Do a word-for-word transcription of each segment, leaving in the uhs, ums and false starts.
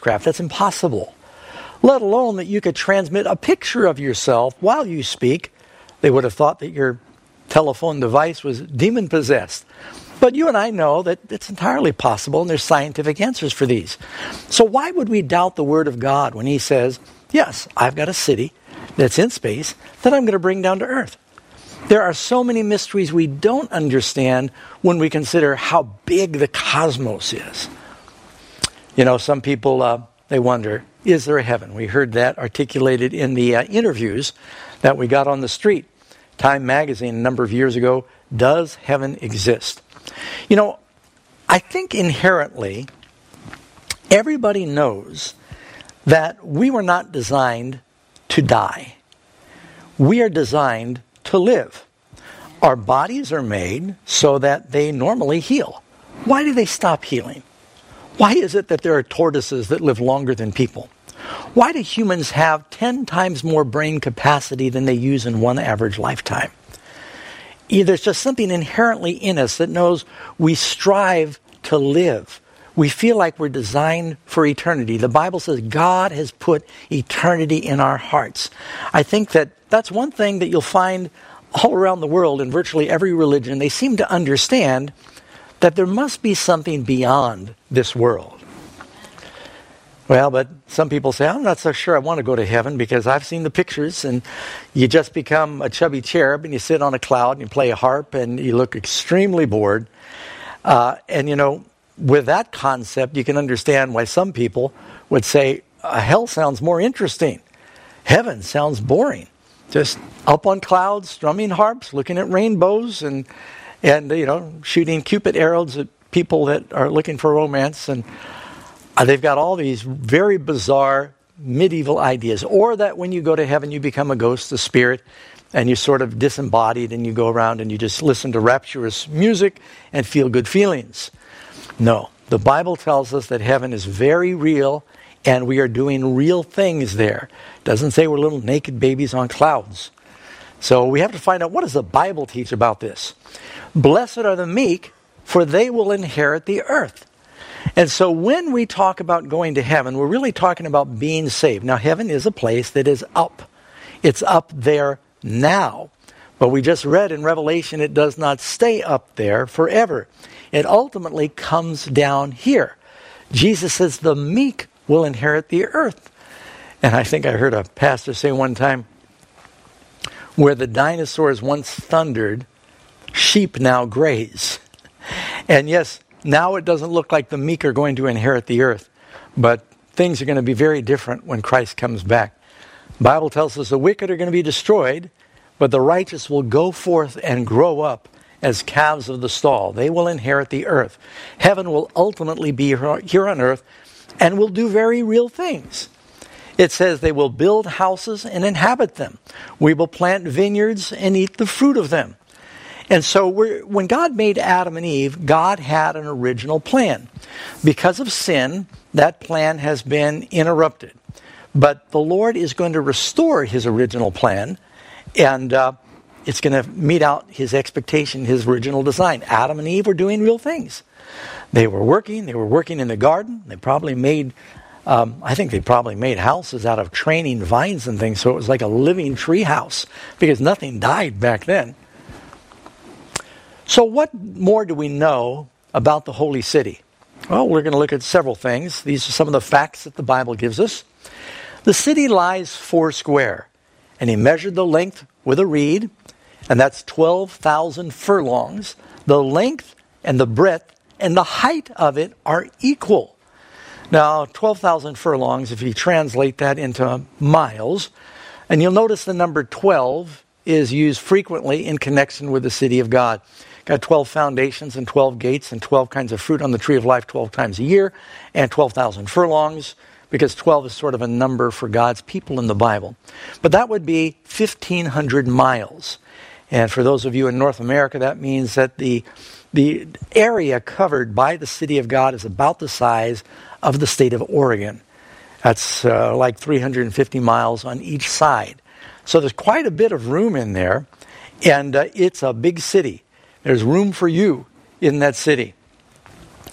spacecraft. That's impossible. Let alone that you could transmit a picture of yourself while you speak. They would have thought that your telephone device was demon-possessed. But you and I know that it's entirely possible, and there's scientific answers for these. So why would we doubt the Word of God when He says, yes, I've got a city that's in space that I'm going to bring down to earth? There are so many mysteries we don't understand when we consider how big the cosmos is. You know, some people, uh, they wonder, is there a heaven? We heard that articulated in the uh, interviews that we got on the street. Time magazine a number of years ago, does heaven exist? You know, I think inherently, everybody knows that we were not designed to die. We are designed to live. Our bodies are made so that they normally heal. Why do they stop healing? Why is it that there are tortoises that live longer than people? Why do humans have ten times more brain capacity than they use in one average lifetime? There's just something inherently in us that knows we strive to live. We feel like we're designed for eternity. The Bible says God has put eternity in our hearts. I think that that's one thing that you'll find all around the world in virtually every religion. They seem to understand that there must be something beyond this world. Well, but some people say, I'm not so sure I want to go to heaven because I've seen the pictures, and you just become a chubby cherub and you sit on a cloud and you play a harp and you look extremely bored. Uh, and, you know, with that concept, you can understand why some people would say, uh, hell sounds more interesting. Heaven sounds boring. Just up on clouds, strumming harps, looking at rainbows, and, and you know, shooting Cupid arrows at people that are looking for romance. And uh, they've got all these very bizarre medieval ideas. Or that when you go to heaven, you become a ghost, a spirit, and you're sort of disembodied, and you go around and you just listen to rapturous music and feel good feelings. No, the Bible tells us that heaven is very real, and we are doing real things there. It doesn't say we're little naked babies on clouds. So we have to find out, what does the Bible teach about this? Blessed are the meek, for they will inherit the earth. And so when we talk about going to heaven, we're really talking about being saved. Now, heaven is a place that is up. It's up there now. But we just read in Revelation, it does not stay up there forever. It ultimately comes down here. Jesus says the meek will inherit the earth. And I think I heard a pastor say one time, where the dinosaurs once thundered, sheep now graze. And yes, now it doesn't look like the meek are going to inherit the earth, but things are going to be very different when Christ comes back. The Bible tells us the wicked are going to be destroyed, but the righteous will go forth and grow up as calves of the stall. They will inherit the earth. Heaven will ultimately be here on earth and will do very real things. It says they will build houses and inhabit them. We will plant vineyards and eat the fruit of them. And so we're, when God made Adam and Eve, God had an original plan. Because of sin, that plan has been interrupted. But the Lord is going to restore His original plan, and uh, it's going to meet out His expectation, His original design. Adam and Eve were doing real things. They were working. They were working in the garden. They probably made, um, I think they probably made houses out of training vines and things, so it was like a living tree house, because nothing died back then. So what more do we know about the holy city? Well, we're going to look at several things. These are some of the facts that the Bible gives us. The city lies four square, and he measured the length with a reed, and that's twelve thousand furlongs. The length and the breadth and the height of it are equal. Now, twelve thousand furlongs, if you translate that into miles, and you'll notice the number twelve is used frequently in connection with the city of God. Got twelve foundations and twelve gates and twelve kinds of fruit on the tree of life twelve times a year, and twelve thousand furlongs, because twelve is sort of a number for God's people in the Bible. But that would be fifteen hundred miles. And for those of you in North America, that means that the, the area covered by the city of God is about the size of the state of Oregon. That's uh, like three hundred fifty miles on each side. So there's quite a bit of room in there, and uh, it's a big city. There's room for you in that city.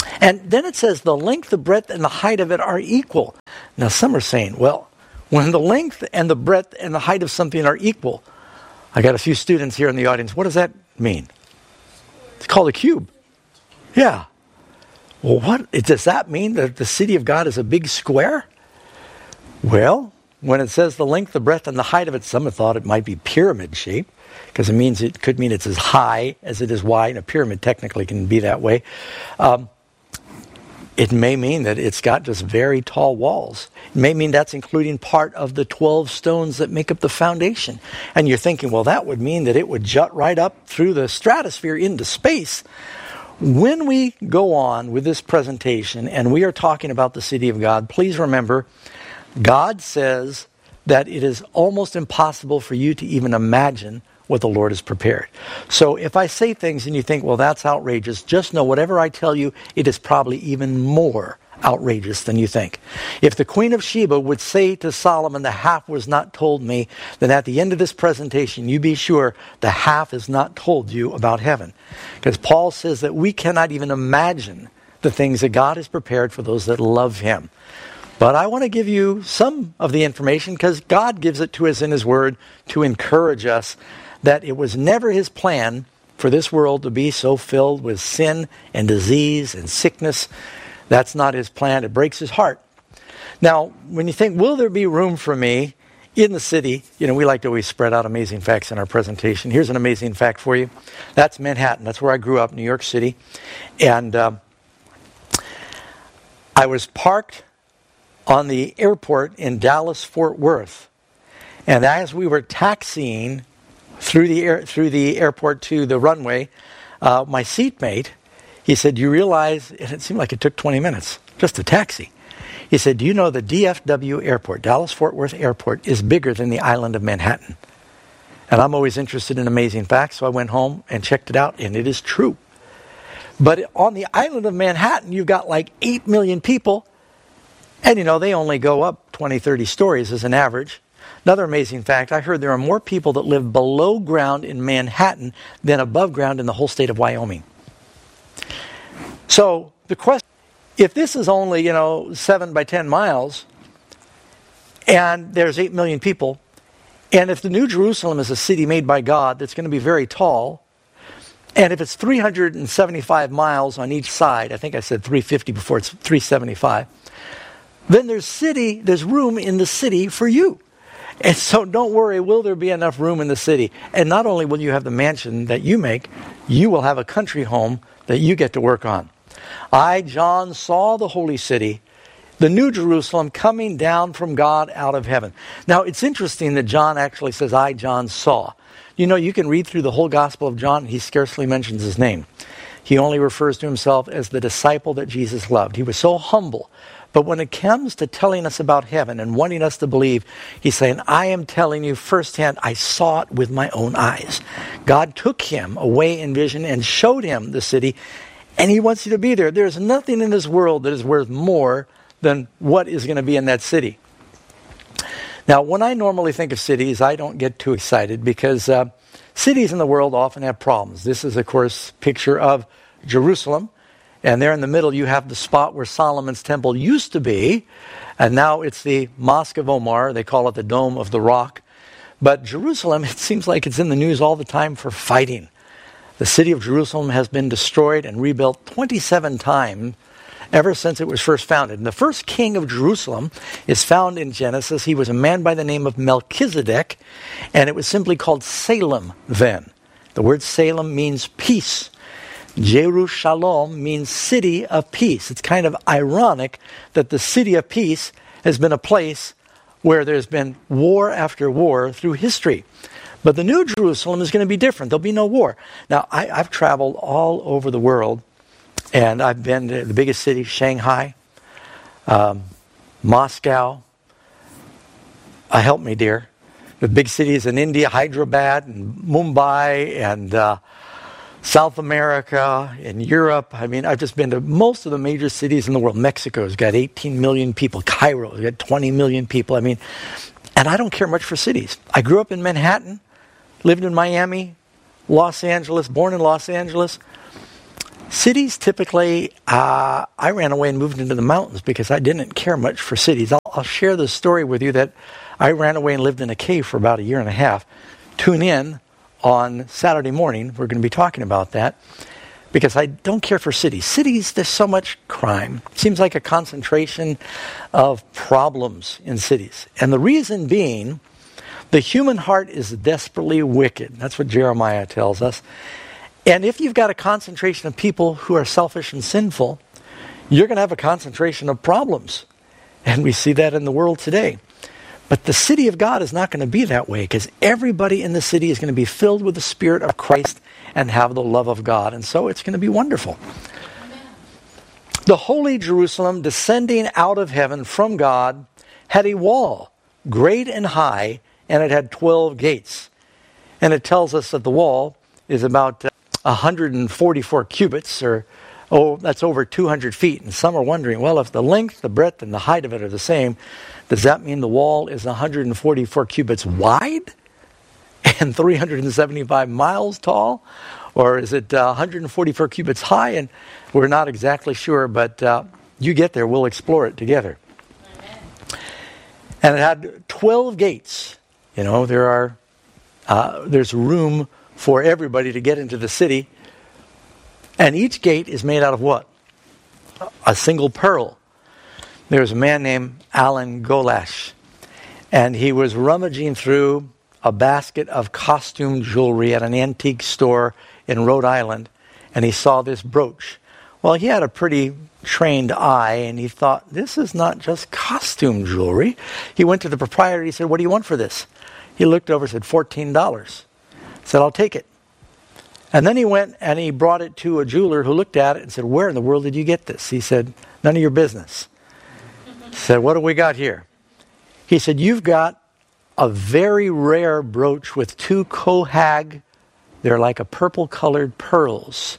And then it says the length, the breadth, and the height of it are equal. Now some are saying, well, when the length and the breadth and the height of something are equal, I got a few students here in the audience, what does that mean? It's called a cube. Yeah. Well, what does that mean that the city of God is a big square? Well, when it says the length, the breadth, and the height of it, some have thought it might be pyramid shape, because it means it could mean it's as high as it is wide. A pyramid technically can be that way. Um, it may mean that it's got just very tall walls. It may mean that's including part of the twelve stones that make up the foundation. And you're thinking, well, that would mean that it would jut right up through the stratosphere into space. When we go on with this presentation and we are talking about the city of God, please remember, God says that it is almost impossible for you to even imagine what the Lord has prepared. So if I say things and you think, well, that's outrageous, just know whatever I tell you, it is probably even more outrageous than you think. If the Queen of Sheba would say to Solomon, the half was not told me, then at the end of this presentation, you be sure the half is not told you about heaven. Because Paul says that we cannot even imagine the things that God has prepared for those that love Him. But I want to give you some of the information because God gives it to us in His Word to encourage us that it was never His plan for this world to be so filled with sin and disease and sickness. That's not His plan. It breaks His heart. Now, when you think, will there be room for me in the city? You know, we like to always spread out amazing facts in our presentation. Here's an amazing fact for you. That's Manhattan. That's where I grew up, New York City. And uh, I was parked on the airport in Dallas, Fort Worth. And as we were taxiing through the air, through the airport to the runway, uh, my seatmate, he said, you realize, and it seemed like it took twenty minutes, just a taxi. He said, do you know the D F W airport, Dallas Fort Worth Airport, is bigger than the island of Manhattan? And I'm always interested in amazing facts, so I went home and checked it out, and it is true. But on the island of Manhattan, you've got like eight million people, and you know, they only go up twenty, thirty stories as an average. Another amazing fact, I heard there are more people that live below ground in Manhattan than above ground in the whole state of Wyoming. So the question, if this is only, you know, seven by ten miles, and there's eight million people, and if the New Jerusalem is a city made by God that's going to be very tall, and if it's three hundred seventy-five miles on each side, I think I said three hundred fifty before, it's three hundred seventy-five, then there's city, there's room in the city for you. And so don't worry, will there be enough room in the city? And not only will you have the mansion that you make, you will have a country home that you get to work on. I, John, saw the holy city, the New Jerusalem, coming down from God out of heaven. Now, it's interesting that John actually says, I, John, saw. You know, you can read through the whole Gospel of John, and he scarcely mentions his name. He only refers to himself as the disciple that Jesus loved. He was so humble. But when it comes to telling us about heaven and wanting us to believe, he's saying, I am telling you firsthand, I saw it with my own eyes. God took him away in vision and showed him the city, and he wants you to be there. There's nothing in this world that is worth more than what is going to be in that city. Now, when I normally think of cities, I don't get too excited because uh, cities in the world often have problems. This is, of course, a picture of Jerusalem. And there in the middle, you have the spot where Solomon's temple used to be. And now it's the Mosque of Omar. They call it the Dome of the Rock. But Jerusalem, it seems like it's in the news all the time for fighting. The city of Jerusalem has been destroyed and rebuilt twenty-seven times ever since it was first founded. And the first king of Jerusalem is found in Genesis. He was a man by the name of Melchizedek. And it was simply called Salem then. The word Salem means peace. Jerusalem means city of peace. It's kind of ironic that the city of peace has been a place where there's been war after war through history. But the New Jerusalem is going to be different. There'll be no war. Now, I, I've traveled all over the world, and I've been to the biggest cities, Shanghai, um, Moscow. Uh, help me, dear. The big cities in India, Hyderabad, and Mumbai, and uh, South America, in Europe. I mean, I've just been to most of the major cities in the world. Mexico's got eighteen million people. Cairo's got twenty million people. I mean, and I don't care much for cities. I grew up in Manhattan, lived in Miami, Los Angeles, born in Los Angeles. Cities typically, uh, I ran away and moved into the mountains because I didn't care much for cities. I'll, I'll share this story with you that I ran away and lived in a cave for about a year and a half. Tune in on Saturday morning. We're going to be talking about that because I don't care for cities. Cities, there's so much crime. It seems like a concentration of problems in cities. And the reason being, the human heart is desperately wicked. That's what Jeremiah tells us. And if you've got a concentration of people who are selfish and sinful, you're going to have a concentration of problems. And we see that in the world today. But the city of God is not going to be that way because everybody in the city is going to be filled with the Spirit of Christ and have the love of God. And so it's going to be wonderful. Amen. The holy Jerusalem, descending out of heaven from God, had a wall, great and high, and it had twelve gates. And it tells us that the wall is about Uh, one hundred forty-four cubits, or, oh, that's over two hundred feet. And some are wondering, well, if the length, the breadth, and the height of it are the same, does that mean the wall is one hundred forty-four cubits wide and three hundred seventy-five miles tall? Or is it uh, one hundred forty-four cubits high? And we're not exactly sure, but uh, you get there, we'll explore it together. Amen. And it had twelve gates. You know, there are, uh, there's room for everybody to get into the city. And each gate is made out of what? A single pearl. There was a man named Alan Golash, and he was rummaging through a basket of costume jewelry at an antique store in Rhode Island, and he saw this brooch. Well, he had a pretty trained eye, and he thought, this is not just costume jewelry. He went to the proprietor, he said, what do you want for this? He looked over and said, fourteen dollars. Said, I'll take it. And then he went and he brought it to a jeweler who looked at it and said, where in the world did you get this? He said, none of your business. He said, what do we got here? He said, you've got a very rare brooch with two cohag, they're like a purple-colored pearls.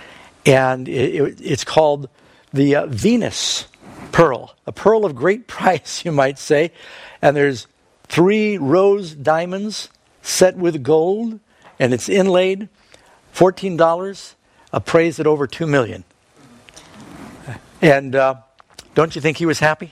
And it, it, it's called the uh, Venus pearl, a pearl of great price, you might say. And there's three rose diamonds set with gold, and it's inlaid, fourteen dollars, appraised at over two million dollars. And uh, don't you think he was happy?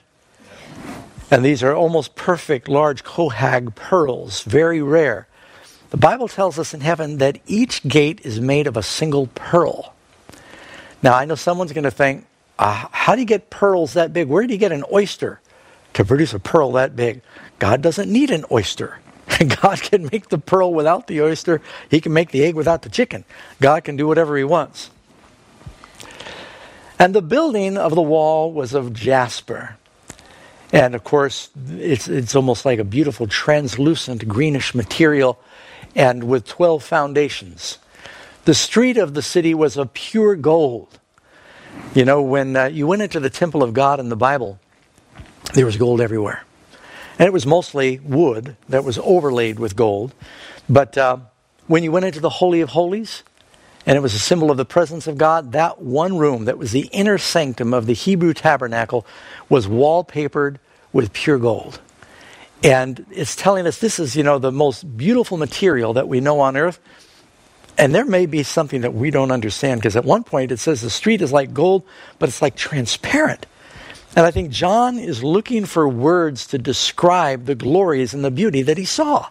And these are almost perfect large cohag pearls, very rare. The Bible tells us in heaven that each gate is made of a single pearl. Now, I know someone's going to think, uh, how do you get pearls that big? Where do you get an oyster to produce a pearl that big? God doesn't need an oyster. God can make the pearl without the oyster. He can make the egg without the chicken. God can do whatever he wants. And the building of the wall was of jasper. And of course, it's it's almost like a beautiful translucent greenish material, and with twelve foundations. The street of the city was of pure gold. You know, when uh, you went into the temple of God in the Bible, there was gold everywhere. And it was mostly wood that was overlaid with gold. But uh, when you went into the Holy of Holies, and it was a symbol of the presence of God, that one room that was the inner sanctum of the Hebrew tabernacle was wallpapered with pure gold. And it's telling us this is, you know, the most beautiful material that we know on earth. And there may be something that we don't understand, because at one point it says the street is like gold, but it's like transparent. And I think John is looking for words to describe the glories and the beauty that he saw.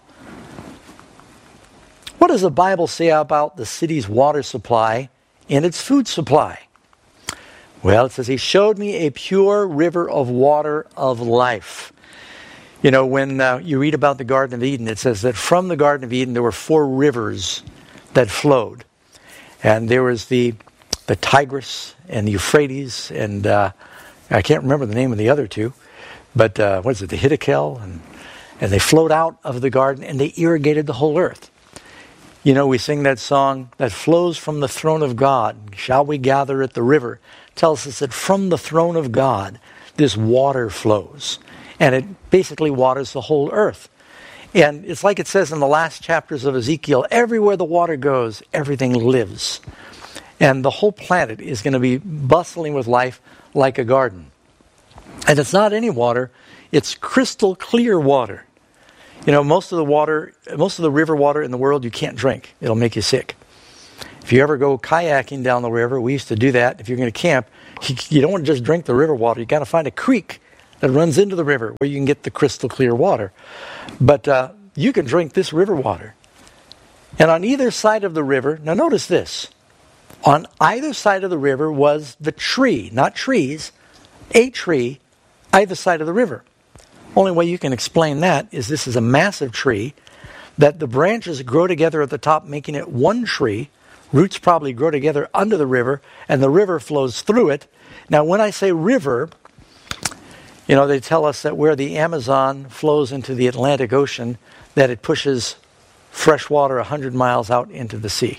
What does the Bible say about the city's water supply and its food supply? Well, it says, he showed me a pure river of water of life. You know, when uh, you read about the Garden of Eden, it says that from the Garden of Eden there were four rivers that flowed. And there was the, the Tigris and the Euphrates, and uh, I can't remember the name of the other two, but uh, what is it, the Hiddekel? And, and they flowed out of the garden and they irrigated the whole earth. You know, we sing that song, that flows from the throne of God, shall we gather at the river? It tells us that from the throne of God, this water flows. And it basically waters the whole earth. And it's like it says in the last chapters of Ezekiel, everywhere the water goes, everything lives. And the whole planet is going to be bustling with life like a garden. And it's not any water, it's crystal clear water. You know, most of the water, most of the river water in the world you can't drink. It'll make you sick. If If you ever go kayaking down the river, we used to do that. If you're going to camp, you, you don't want to just drink the river water. You got to find a creek that runs into the river where you can get the crystal clear water. But uh, you can drink this river water. And on either side of the river, now notice this. On either side of the river was the tree, not trees, a tree, either side of the river. Only way you can explain that is this is a massive tree that the branches grow together at the top, making it one tree. Roots probably grow together under the river, and the river flows through it. Now, when I say river, you know, they tell us that where the Amazon flows into the Atlantic Ocean, that it pushes fresh water one hundred miles out into the sea.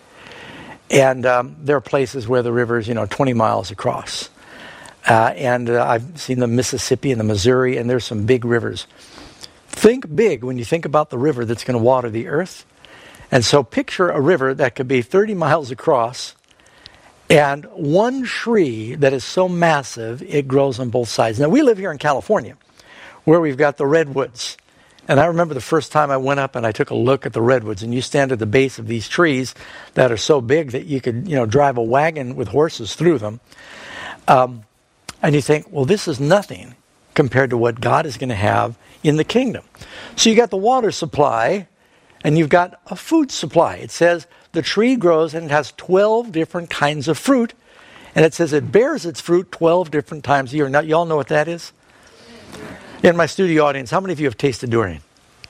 And um, there are places where the river is, you know, twenty miles across. Uh, and uh, I've seen the Mississippi and the Missouri, and there's some big rivers. Think big when you think about the river that's going to water the earth. And so picture a river that could be thirty miles across, and one tree that is so massive, it grows on both sides. Now, we live here in California, where we've got the redwoods. And I remember the first time I went up and I took a look at the redwoods, and you stand at the base of these trees that are so big that you could, you know, drive a wagon with horses through them. Um, and you think, well, this is nothing compared to what God is going to have in the kingdom. So you got the water supply, and you've got a food supply. It says the tree grows and it has twelve different kinds of fruit. And it says it bears its fruit twelve different times a year. Now, you all know what that is? In my studio audience, how many of you have tasted durian?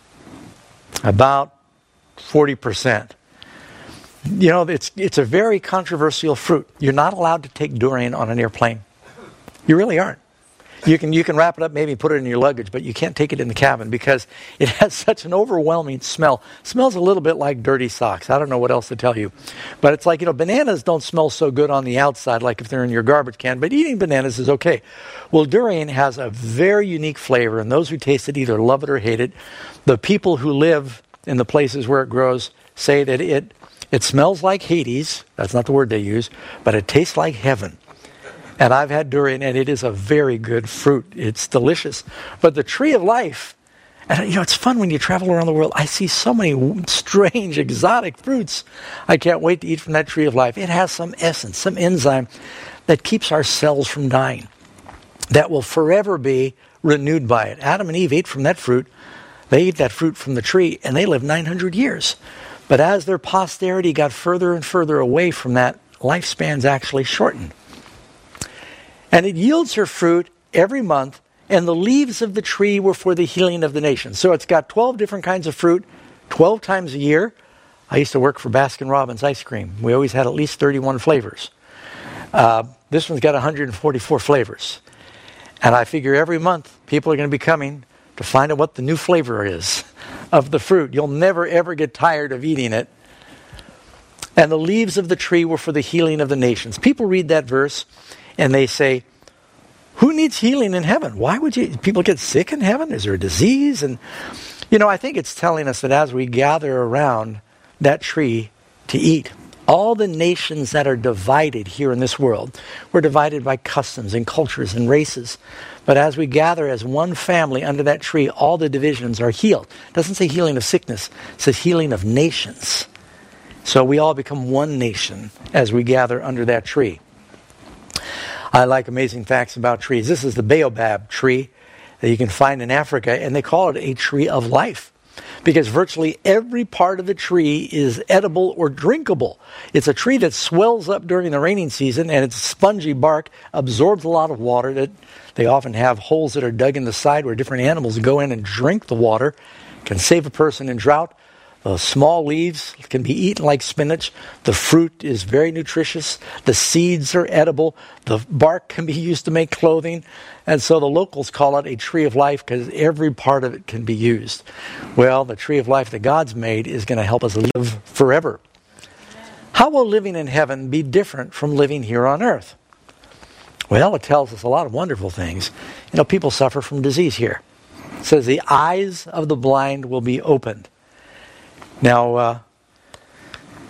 About forty percent. You know, it's it's a very controversial fruit. You're not allowed to take durian on an airplane. You really aren't. You can you can wrap it up, maybe put it in your luggage, but you can't take it in the cabin because it has such an overwhelming smell. It smells a little bit like dirty socks. I don't know what else to tell you. But it's like, you know, bananas don't smell so good on the outside like if they're in your garbage can, but eating bananas is okay. Well, durian has a very unique flavor, and those who taste it either love it or hate it. The people who live in the places where it grows say that it it smells like Hades. That's not the word they use, but it tastes like heaven. And I've had durian, and it is a very good fruit. It's delicious. But the tree of life, and you know, it's fun when you travel around the world. I see so many strange, exotic fruits. I can't wait to eat from that tree of life. It has some essence, some enzyme that keeps our cells from dying, that will forever be renewed by it. Adam and Eve ate from that fruit. They ate that fruit from the tree, and they lived nine hundred years. But as their posterity got further and further away from that, lifespans actually shortened. And it yields her fruit every month, and the leaves of the tree were for the healing of the nation. So it's got twelve different kinds of fruit, twelve times a year. I used to work for Baskin-Robbins ice cream. We always had at least thirty-one flavors. Uh, this one's got one hundred forty-four flavors. And I figure every month people are going to be coming to find out what the new flavor is of the fruit. You'll never, ever get tired of eating it. And the leaves of the tree were for the healing of the nations. People read that verse, and they say, who needs healing in heaven? Why would you, people get sick in heaven? Is there a disease? And, you know, I think it's telling us that as we gather around that tree to eat, all the nations that are divided here in this world, we're divided by customs and cultures and races. But as we gather as one family under that tree, all the divisions are healed. It doesn't say healing of sickness. It says healing of nations. So we all become one nation as we gather under that tree. I like amazing facts about trees. This is the baobab tree that you can find in Africa, and they call it a tree of life because virtually every part of the tree is edible or drinkable. It's a tree that swells up during the raining season, and its spongy bark absorbs a lot of water. That they often have holes that are dug in the side where different animals go in and drink the water. Can save a person in drought. The small leaves can be eaten like spinach. The fruit is very nutritious. The seeds are edible. The bark can be used to make clothing. And so the locals call it a tree of life because every part of it can be used. Well, the tree of life that God's made is going to help us live forever. How will living in heaven be different from living here on earth? Well, it tells us a lot of wonderful things. You know, people suffer from disease here. It says the eyes of the blind will be opened. Now, uh,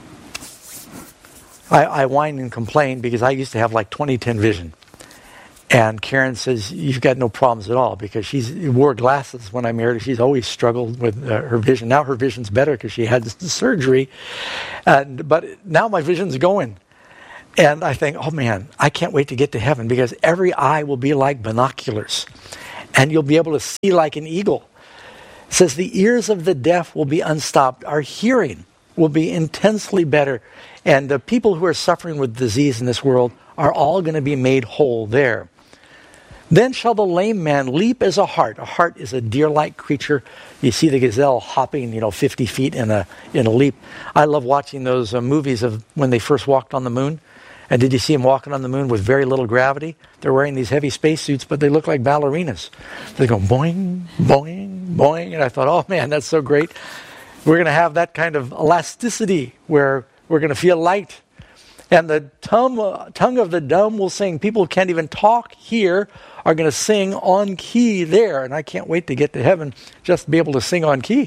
I, I whine and complain because I used to have like twenty ten vision. And Karen says, you've got no problems at all, because she wore glasses when I married her. She's always struggled with uh, her vision. Now her vision's better because she had the surgery. And, but now my vision's going. And I think, oh man, I can't wait to get to heaven, because every eye will be like binoculars. And you'll be able to see like an eagle. It says the ears of the deaf will be unstopped. Our hearing will be intensely better. And the people who are suffering with disease in this world are all going to be made whole there. Then shall the lame man leap as a hart. A hart is a deer-like creature. You see the gazelle hopping, you know, fifty feet in a in a leap. I love watching those uh, movies of when they first walked on the moon. And did you see them walking on the moon with very little gravity? They're wearing these heavy spacesuits, but they look like ballerinas. They go boing, boing, boing. And I thought, oh man, that's so great. We're going to have that kind of elasticity where we're going to feel light. And the tongue, uh, tongue of the dumb will sing. People who can't even talk here are going to sing on key there. And I can't wait to get to heaven just to be able to sing on key.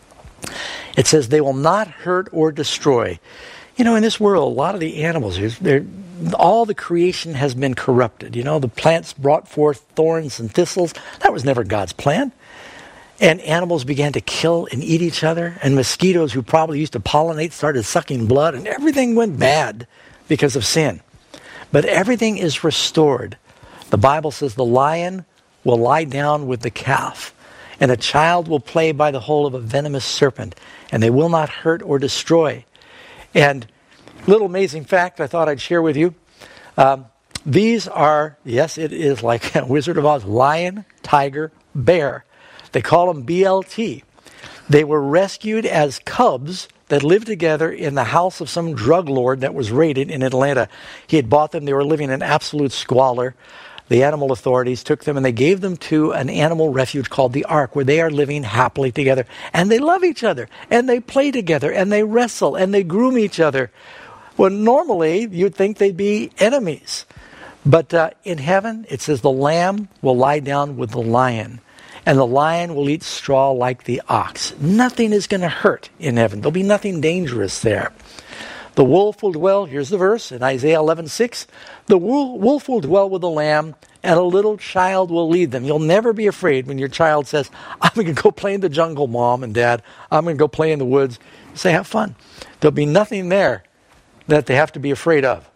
It says they will not hurt or destroy. You know, in this world, a lot of the animals, they're, all the creation has been corrupted. You know, the plants brought forth thorns and thistles. That was never God's plan. And animals began to kill and eat each other. And mosquitoes who probably used to pollinate started sucking blood. And everything went bad because of sin. But everything is restored. The Bible says the lion will lie down with the calf. And a child will play by the hole of a venomous serpent. And they will not hurt or destroy. And little amazing fact I thought I'd share with you. Um, these are, yes, it is like Wizard of Oz, lion, tiger, bear. They call them B L T. They were rescued as cubs that lived together in the house of some drug lord that was raided in Atlanta. He had bought them. They were living in absolute squalor. The animal authorities took them and they gave them to an animal refuge called the Ark, where they are living happily together. And they love each other. And they play together. And they wrestle. And they groom each other. Well, normally, you'd think they'd be enemies. But uh, in heaven, it says the lamb will lie down with the lion. And the lion will eat straw like the ox. Nothing is going to hurt in heaven. There'll be nothing dangerous there. The wolf will dwell, here's the verse in Isaiah eleven six. The wolf will dwell with the lamb, and a little child will lead them. You'll never be afraid when your child says, I'm going to go play in the jungle, Mom and Dad. I'm going to go play in the woods. You say, have fun. There'll be nothing there that they have to be afraid of.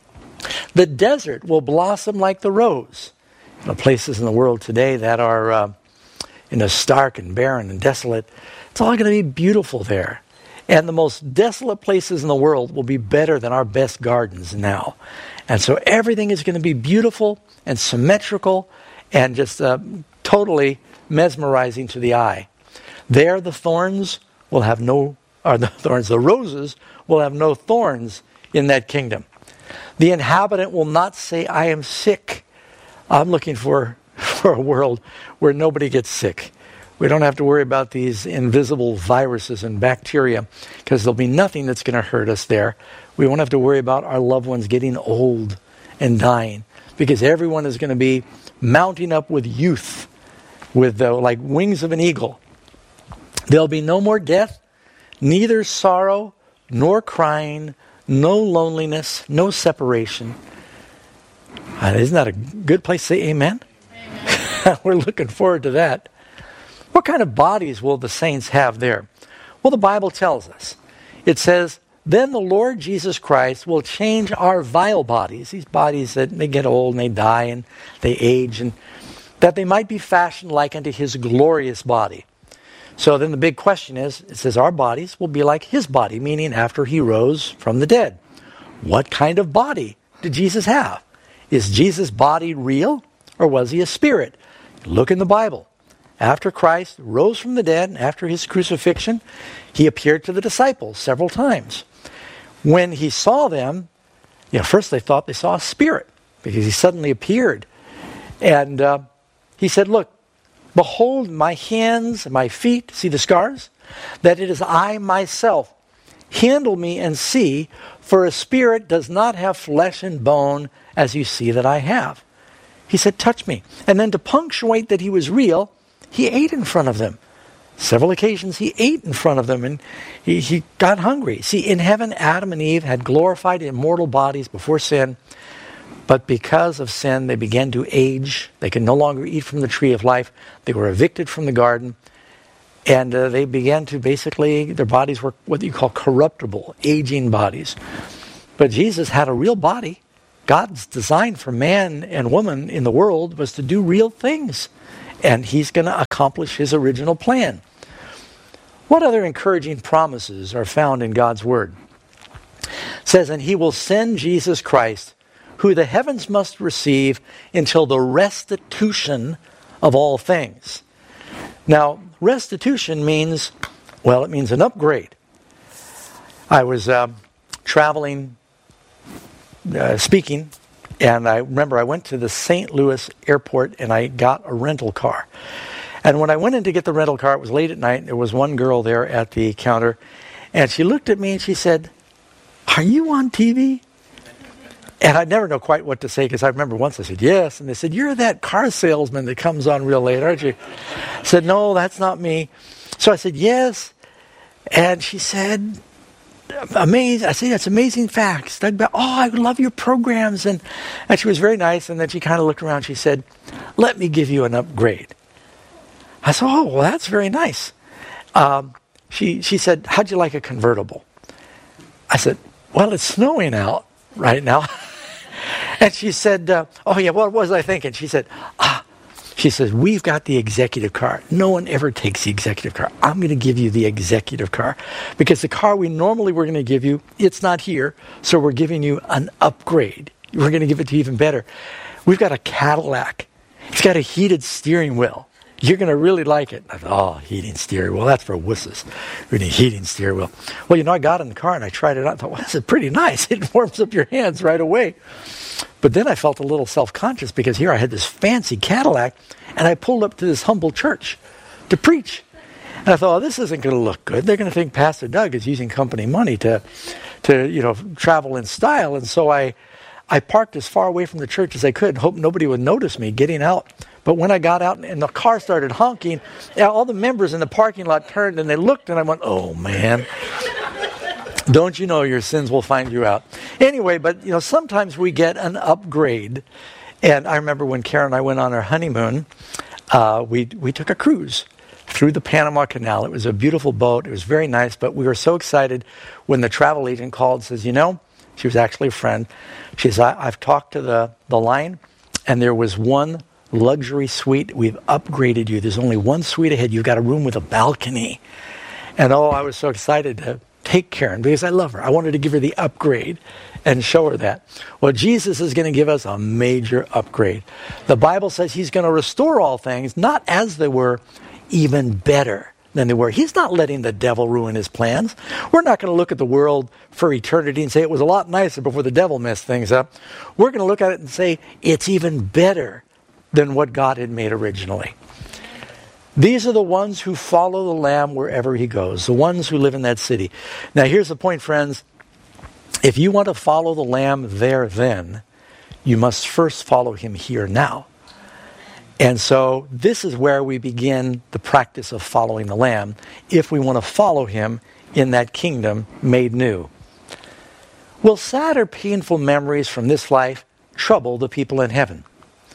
The desert will blossom like the rose. You know, places in the world today that are uh, you know, stark and barren and desolate, it's all going to be beautiful there. And the most desolate places in the world will be better than our best gardens now. And so everything is going to be beautiful and symmetrical and just uh, totally mesmerizing to the eye. There the thorns will have no, or the thorns, the roses will have no thorns in that kingdom. The inhabitant will not say, I am sick. I'm looking for, for a world where nobody gets sick. We don't have to worry about these invisible viruses and bacteria because there'll be nothing that's going to hurt us there. We won't have to worry about our loved ones getting old and dying because everyone is going to be mounting up with youth, with uh, like wings of an eagle. There'll be no more death, neither sorrow nor crying, no loneliness, no separation. Uh, isn't that a good place to say amen? Amen. We're looking forward to that. What kind of bodies will the saints have there? Well, the Bible tells us. It says, then the Lord Jesus Christ will change our vile bodies, these bodies that they get old and they die and they age, and that they might be fashioned like unto his glorious body. So then the big question is, it says our bodies will be like his body, meaning after he rose from the dead. What kind of body did Jesus have? Is Jesus' body real or was he a spirit? Look in the Bible. After Christ rose from the dead, after his crucifixion, he appeared to the disciples several times. When he saw them, you know, first they thought they saw a spirit because he suddenly appeared. And uh, he said, look, behold my hands and my feet, see the scars? That it is I myself. Handle me and see, for a spirit does not have flesh and bone as you see that I have. He said, touch me. And then to punctuate that he was real, he ate in front of them. Several occasions he ate in front of them and he, he got hungry. See, in heaven, Adam and Eve had glorified immortal bodies before sin. But because of sin, they began to age. They could no longer eat from the tree of life. They were evicted from the garden. And uh, they began to basically, their bodies were what you call corruptible, aging bodies. But Jesus had a real body. God's design for man and woman in the world was to do real things. And he's going to accomplish his original plan. What other encouraging promises are found in God's word? It says, and he will send Jesus Christ, who the heavens must receive until the restitution of all things. Now, restitution means, well, it means an upgrade. I was uh, traveling, uh, speaking, and I remember I went to the Saint Louis airport and I got a rental car. And when I went in to get the rental car, it was late at night. There was one girl there at the counter, and she looked at me and she said, "Are you on T V?" And I'd never know quite what to say, because I remember once I said, yes. And they said, "You're that car salesman that comes on real late, aren't you?" I said, "No, that's not me." So I said, "Yes." And she said, "Amazing." I said, "That's amazing facts. Oh, I love your programs." And, and she was very nice. And then she kind of looked around. She said, "Let me give you an upgrade." I said, "Oh, well, that's very nice." Um, she, she said, "How'd you like a convertible?" I said, "Well, it's snowing out right now." And she said, uh, "Oh yeah, what was I thinking?" She said, ah, she says, "We've got the executive car. No one ever takes the executive car. I'm going to give you the executive car. Because the car we normally were going to give you, it's not here. So we're giving you an upgrade. We're going to give it to you even better. We've got a Cadillac. It's got a heated steering wheel. You're going to really like it." I thought, "Oh, heating steering wheel, that's for wusses. We need heating steering wheel." Well, you know, I got in the car and I tried it out. I thought, "Well, this is pretty nice. It warms up your hands right away." But then I felt a little self-conscious, because here I had this fancy Cadillac and I pulled up to this humble church to preach. And I thought, "Oh, this isn't going to look good. They're going to think Pastor Doug is using company money to, to you know, travel in style." And so I, I parked as far away from the church as I could, hope nobody would notice me getting out. But when I got out and the car started honking, all the members in the parking lot turned and they looked, and I went, "Oh, man. Don't you know your sins will find you out?" Anyway, but you know, sometimes we get an upgrade. And I remember when Karen and I went on our honeymoon, uh, we we took a cruise through the Panama Canal. It was a beautiful boat. It was very nice, but we were so excited when the travel agent called and says, "You know," she was actually a friend, she says, I, I've talked to the, the line, and there was one luxury suite. We've upgraded you. There's only one suite ahead. You've got a room with a balcony." And oh, I was so excited to take Karen, because I love her. I wanted to give her the upgrade and show her that. Well, Jesus is going to give us a major upgrade. The Bible says he's going to restore all things, not as they were, even better than they were. He's not letting the devil ruin his plans. We're not going to look at the world for eternity and say it was a lot nicer before the devil messed things up. We're going to look at it and say it's even better than what God had made originally. These are the ones who follow the Lamb wherever he goes, the ones who live in that city. Now, here's the point, friends. If you want to follow the Lamb there then, you must first follow him here now. And so this is where we begin the practice of following the Lamb, if we want to follow him in that kingdom made new. Will sad or painful memories from this life trouble the people in heaven?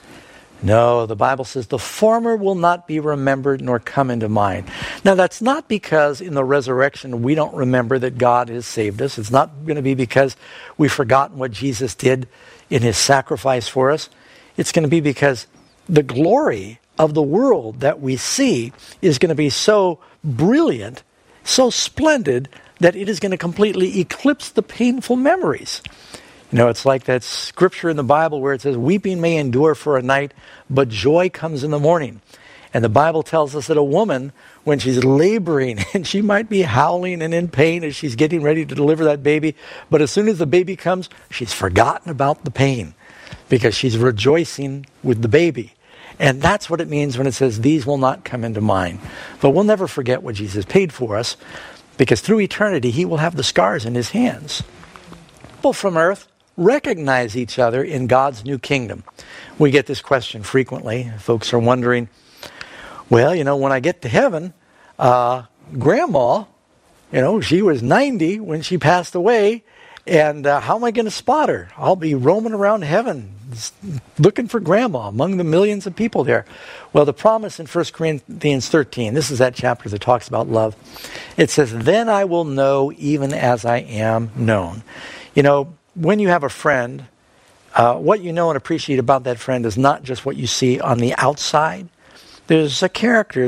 No, the Bible says the former will not be remembered nor come into mind. Now, that's not because in the resurrection we don't remember that God has saved us. It's not going to be because we've forgotten what Jesus did in his sacrifice for us. It's going to be because the glory of the world that we see is going to be so brilliant, so splendid, that it is going to completely eclipse the painful memories. You know, it's like that scripture in the Bible where it says, "Weeping may endure for a night, but joy comes in the morning." And the Bible tells us that a woman, when she's laboring, and she might be howling and in pain as she's getting ready to deliver that baby, but as soon as the baby comes, she's forgotten about the pain because she's rejoicing with the baby. And that's what it means when it says, "These will not come into mind." But we'll never forget what Jesus paid for us, because through eternity, he will have the scars in his hands. People from earth recognize each other in God's new kingdom. We get this question frequently. Folks are wondering, well, you know, when I get to heaven, uh, Grandma, you know, she was ninety when she passed away, and uh, how am I going to spot her? I'll be roaming around heaven, looking for grandma among the millions of people there. Well, the promise in First Corinthians thirteen, this is that chapter that talks about love. It says, then I will know even as I am known. You know, when you have a friend, uh, what you know and appreciate about that friend is not just what you see on the outside. There's a character